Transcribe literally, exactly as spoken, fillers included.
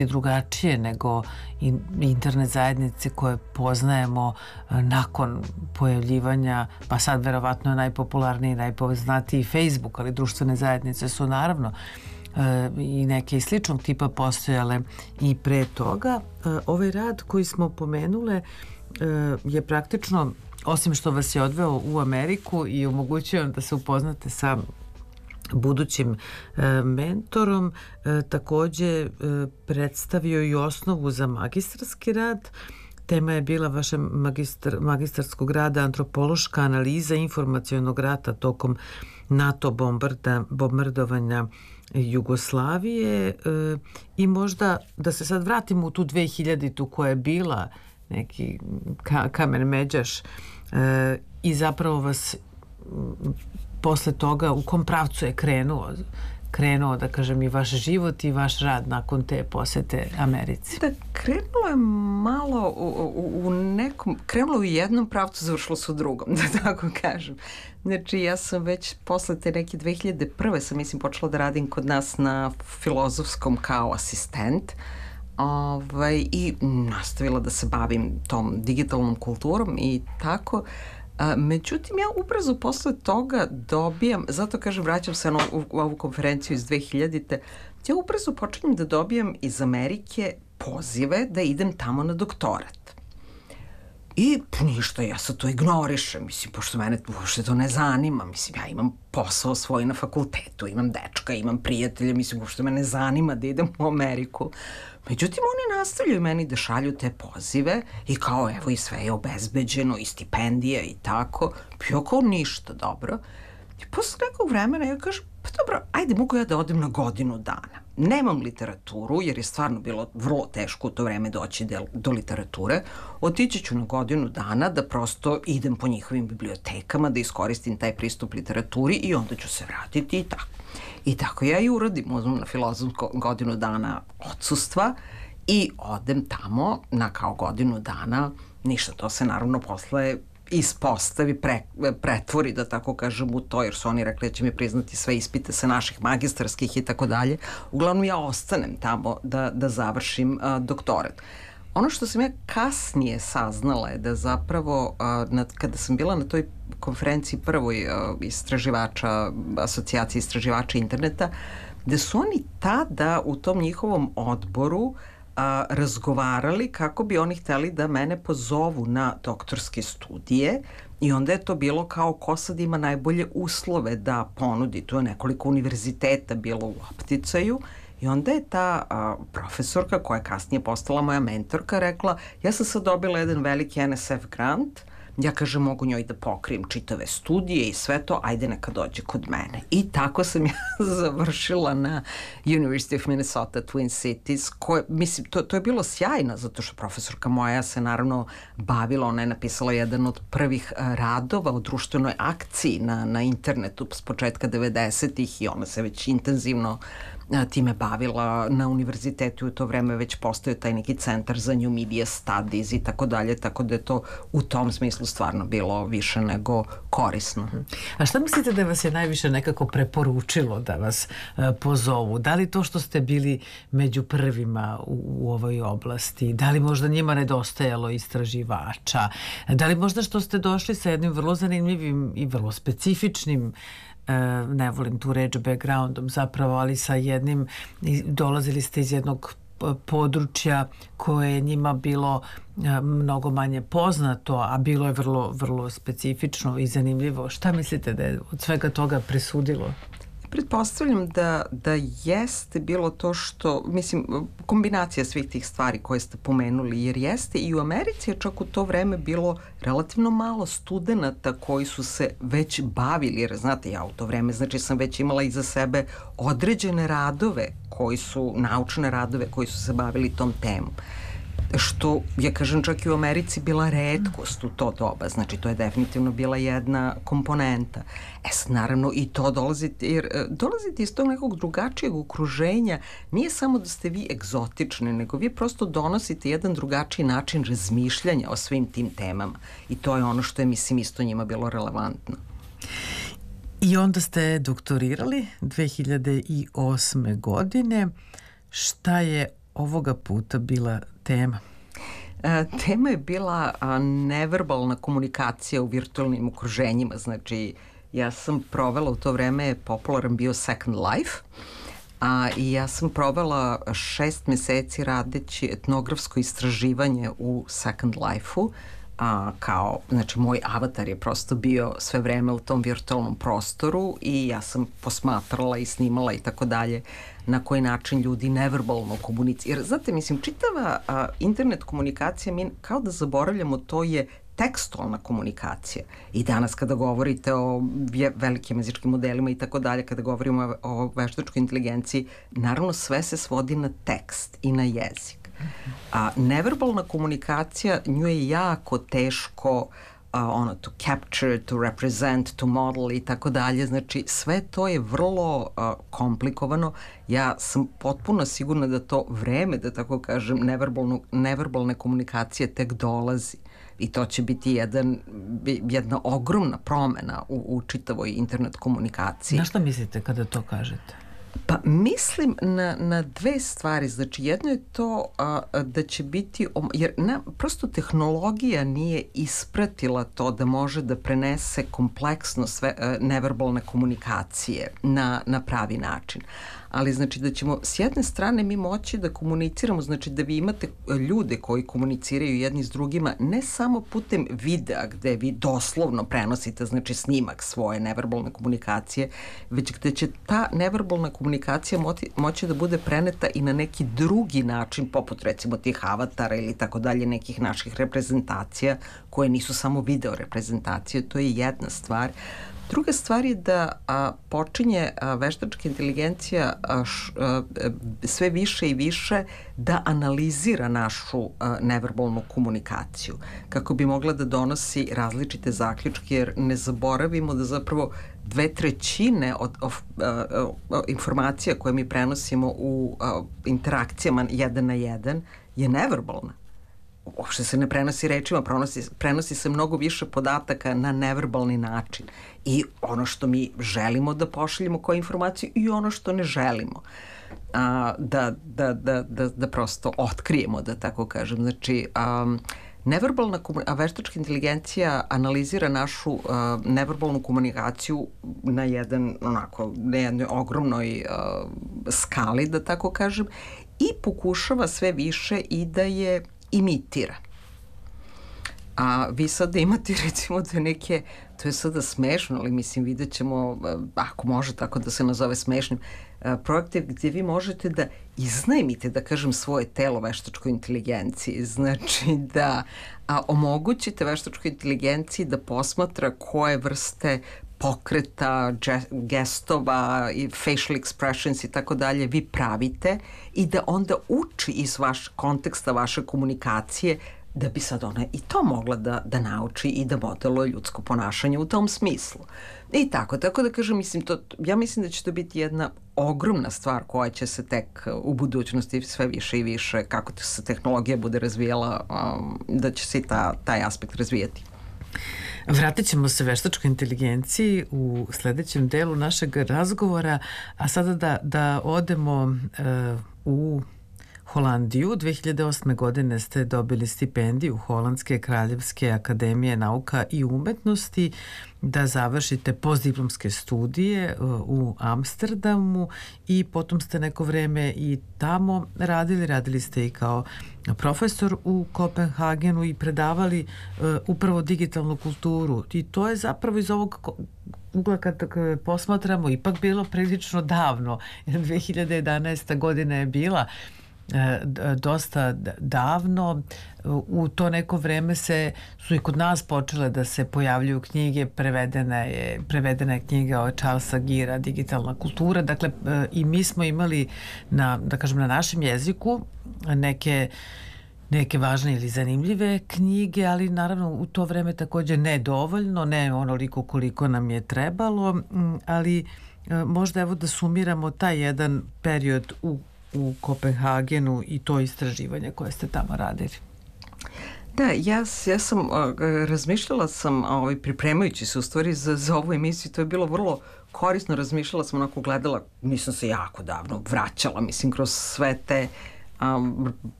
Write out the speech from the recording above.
drugačije nego internet zajednice koje poznajemo nakon pojavljivanja, pa sad verovatno je najpopularniji i najpoznatiji Facebook, ali društvene zajednice su naravno i neke i sličnog tipa postojale i pre toga. Ovaj rad koji smo pomenule je praktično, osim što vas je odveo u Ameriku i omogućio da se upoznate sa budućim e, mentorom, e, takođe e, predstavio i osnovu za magistarski rad. Tema je bila vaše magistar, magistarskog rada antropološka analiza informacionog rata tokom NATO bombarda, bombardovanja Jugoslavije e, i možda da se sad vratimo u tu dve hiljaditu koja je bila neki ka, kamen međaš e, i zapravo vas posle toga u kom pravcu je krenuo, krenuo, da kažem, i vaš život i vaš rad nakon te posete Americi? Da, krenulo je malo u, u, u nekom, krenulo u jednom pravcu, završilo se u drugom, da tako kažem. Znači, ja sam već posle te neke dve hiljade prve sam, mislim, počela da radim kod nas na filozofskom kao asistent, ovaj, i nastavila da se bavim tom digitalnom kulturom i tako. A, međutim, ja ubrzo posle toga dobijam, zato kažem, vraćam se na u, u ovu konferenciju iz dve hiljadite. Ja ubrzo počinjem da dobijam iz Amerike pozive da idem tamo na doktorat. I ništa, ja sad to ignorišem, mislim, pošto mene uopšte to ne zanima, mislim, ja imam posao svoj na fakultetu, imam dečka, imam prijatelje, mislim, uopšte me ne zanima da idem u Ameriku. Međutim, oni nastavljaju meni da šalju te pozive i kao, evo, i sve je obezbeđeno, i stipendija i tako, ja kao ništa, dobro. I posle nekog vremena ja kažem, pa dobro, ajde, mogu ja da odem na godinu dana. Nemam literaturu, jer je stvarno bilo vrlo teško u to vreme doći do, do literature. Otići ću na godinu dana da prosto idem po njihovim bibliotekama, da iskoristim taj pristup literaturi i onda ću se vratiti i tako. I tako ja i uradim, uzmem na filozofsku godinu dana odsustva i odem tamo na kao godinu dana, ništa, to se naravno posle ispostavi, pre, pretvori, da tako kažem, u to, jer su oni rekli da će mi priznati sve ispite sa naših magistarskih i tako dalje. Uglavnom ja ostanem tamo da, da završim a, doktorat. Ono što sam ja kasnije saznala je da zapravo, a, nad, kada sam bila na toj konferenciji prvoj a, istraživača, asocijacije istraživača interneta, da su oni tada u tom njihovom odboru a, razgovarali kako bi oni hteli da mene pozovu na doktorske studije i onda je to bilo kao ko sad ima najbolje uslove da ponudi. Tu je nekoliko univerziteta bilo u opticaju i onda je ta a, profesorka koja je kasnije postala moja mentorka rekla, ja sam sad dobila jedan veliki N S F grant, ja kažem mogu njoj da pokrijem čitave studije i sve to, ajde neka dođe kod mene. I tako sam ja završila na University of Minnesota Twin Cities, koje, mislim, to, to je bilo sjajno, zato što profesorka moja se naravno bavila, ona je napisala jedan od prvih radova o društvenoj akciji na, na internetu s početka devedesetih i ona se već intenzivno time bavila na univerzitetu. U to vreme već postoje taj neki centar za New Media Studies i tako dalje, tako da je to u tom smislu stvarno bilo više nego korisno. A šta mislite da vas je najviše nekako preporučilo da vas uh, pozovu? Da li to što ste bili među prvima u, u ovoj oblasti? Da li možda njima nedostajalo istraživača? Da li možda što ste došli sa jednim vrlo zanimljivim i vrlo specifičnim, ne volim tu reč backgroundom zapravo, ali sa jednim, dolazili ste iz jednog područja koje je njima bilo mnogo manje poznato, a bilo je vrlo, vrlo specifično i zanimljivo. Šta mislite da je od svega toga presudilo? Pretpostavljam da, da jeste bilo to što, mislim, kombinacija svih tih stvari koje ste pomenuli, jer jeste i u Americi je čak u to vreme bilo relativno malo studenata koji su se već bavili, jer znate, ja u to vreme, znači sam već imala iza sebe određene radove koji su, naučne radove koji su se bavili tom temom. Što, ja kažem, čak i u Americi bila retkost u to doba, znači to je definitivno bila jedna komponenta. E sad, naravno, i to dolazite, jer dolazite iz tog nekog drugačijeg okruženja, nije samo da ste vi egzotični, nego vi prosto donosite jedan drugačiji način razmišljanja o svim tim temama i to je ono što je, mislim, isto njima bilo relevantno. I onda ste doktorirali dve hiljade osme godine. Šta je ovoga puta bila tema? E, tema je bila a, neverbalna komunikacija u virtualnim okruženjima. Znači, ja sam provela u to vreme, popularan bio Second Life, a, i ja sam provela šest meseci radeći etnografsko istraživanje u Second Life-u, a, kao, znači moj avatar je prosto bio sve vreme u tom virtualnom prostoru i ja sam posmatrala i snimala i tako dalje na koji način ljudi neverbalno komuniciraju. Jer, znate, mislim, čitava a, internet komunikacija, mi kao da zaboravljamo, to je tekstualna komunikacija. I danas kada govorite o velikim jezičkim modelima i tako dalje, kada govorimo o, o veštačkoj inteligenciji, naravno sve se svodi na tekst i na jezik. A neverbalna komunikacija, nju je jako teško a, ono, to capture, to represent, to model i tako dalje. Znači, sve to je vrlo a, komplikovano. Ja sam potpuno sigurna da to vreme, da tako kažem, neverbalne komunikacije tek dolazi. I to će biti jedan, jedna ogromna promena u, u čitavoj internet komunikaciji. Na što mislite kada to kažete? Pa mislim na, na dve stvari. Znači, jedno je to a, da će biti, jer na, prosto tehnologija nije ispratila to da može da prenese kompleksno sve a, neverbalne komunikacije na, na pravi način. Ali znači da ćemo s jedne strane mi moći da komuniciramo, znači da vi imate ljude koji komuniciraju jedni s drugima ne samo putem videa gde vi doslovno prenosite znači snimak svoje neverbalne komunikacije, već gde će ta neverbalna komunikacija moći, moći da bude preneta i na neki drugi način, poput recimo tih avatara ili tako dalje, nekih naših reprezentacija koje nisu samo video reprezentacije. To je jedna stvar. Druga stvar je da a, počinje a, veštačka inteligencija a, š, a, sve više i više da analizira našu a, neverbalnu komunikaciju kako bi mogla da donosi različite zaključke, jer ne zaboravimo da zapravo dve trećine od, od a, a, informacija koje mi prenosimo u a, interakcijama jedan na jedan je neverbalna. Uopšte se ne prenosi rečima, prenosi, prenosi se mnogo više podataka na neverbalni način. I ono što mi želimo da pošaljemo kao informaciju i ono što ne želimo. A, da, da, da, da, da prosto otkrijemo, da tako kažem. Znači, um, neverbalna, a veštačka inteligencija analizira našu uh, neverbalnu komunikaciju na jedan, onako, na jednoj ogromnoj uh, skali, da tako kažem, i pokušava sve više i da je imitira. A vi sada imate recimo da neke, to je sada smešno, ali mislim vidjet ćemo, ako može tako da se nazove smešnim, projekte gdje vi možete da iznajmite, da kažem, svoje telo veštačkoj inteligenciji. Znači da a, omogućite veštačkoj inteligenciji da posmatra koje vrste pokreta, gestova i facial expressions i tako dalje vi pravite i da onda uči iz vaš konteksta vaše komunikacije da bi sad ona i to mogla da, da nauči i da modeluje ljudsko ponašanje u tom smislu. I tako, tako da kažem, mislim, to, ja mislim da će to biti jedna ogromna stvar koja će se tek u budućnosti sve više i više, kako se tehnologija bude razvijala, um, da će se i ta, taj aspekt razvijati. Vratit ćemo se veštačkoj inteligenciji u sledećem delu našeg razgovora, a sada da, da odemo uh, u Holandiju. dve hiljade osme. godine ste dobili stipendiju Holandske kraljevske akademije nauka i umetnosti da završite postdiplomske studije u Amsterdamu i potom ste neko vreme i tamo radili. Radili ste i kao profesor u Kopenhagenu i predavali uh, upravo digitalnu kulturu. I to je zapravo iz ovog ugla kad posmatramo ipak bilo prilično davno. dve hiljade jedanaesta. godina je bila dosta davno. U to neko vreme se su i kod nas počele da se pojavljuju knjige, prevedena je, prevedena je knjiga od Charlesa Gira, Digitalna kultura. Dakle, i mi smo imali na, da kažem, na našem jeziku neke neke važne ili zanimljive knjige, ali naravno u to vreme takođe ne dovoljno, ne onoliko koliko nam je trebalo, ali možda evo da sumiramo taj jedan period u u Kopenhagenu i to istraživanje koje ste tamo radili. Da, ja, ja sam, uh, razmišljala sam, ovaj, pripremajući se u stvari za, za ovu emisiju, to je bilo vrlo korisno, razmišljala sam, onako gledala, nisam se jako davno vraćala, mislim, kroz sve te a,